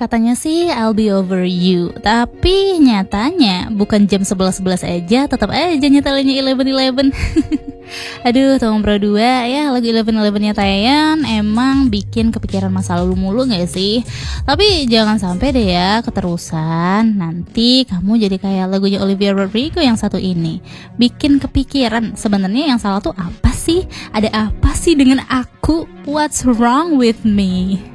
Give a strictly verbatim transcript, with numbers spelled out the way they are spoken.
Katanya sih I'll be over you, tapi nyatanya bukan jam sebelas sebelas aja, tetap aja nyetelinnya eleven eleven. Aduh, tolong bro dua ya, lagu eleven eleven-nya Taeyeon emang bikin kepikiran masa lalu mulu gak sih? Tapi jangan sampai deh ya keterusan, nanti kamu jadi kayak lagunya Olivia Rodrigo yang satu ini, bikin kepikiran sebenarnya yang salah tuh apa sih? Ada apa sih dengan aku? What's wrong with me?